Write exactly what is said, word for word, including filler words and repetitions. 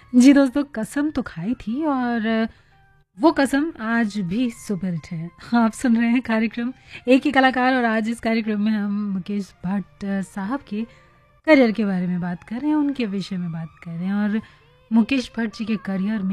जी दोस्तों, कसम तो खाई थी और वो कसम आज भी सुपर हिट है। आप सुन रहे हैं कार्यक्रम एक ही कलाकार और आज इस कार्यक्रम में हम मुकेश भट्ट साहब के करियर के बारे में बात कर रहे हैं, उनके विषय में बात कर रहे हैं। और मुकेश भट्ट जी के करियर में